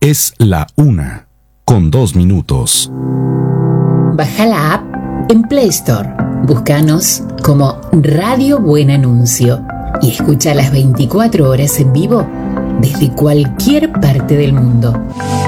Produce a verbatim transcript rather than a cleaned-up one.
Es la una, con dos minutos. Baja la app en Play Store. Búscanos como Radio Buen Anuncio y escucha las veinticuatro horas en vivo desde cualquier parte del mundo.